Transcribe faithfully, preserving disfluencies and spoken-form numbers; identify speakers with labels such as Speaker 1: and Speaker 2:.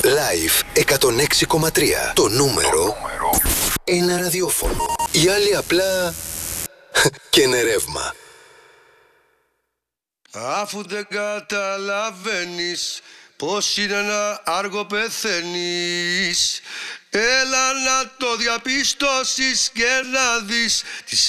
Speaker 1: Live εκατόν έξι κόμμα τρία. Το νούμερο ένα ραδιόφωνο. Οι άλλοι απλά και είναι ρεύμα.
Speaker 2: Αφού δεν καταλαβαίνεις πως είναι να άργο πεθαίνεις, έλα να το διαπιστώσεις και να δεις τις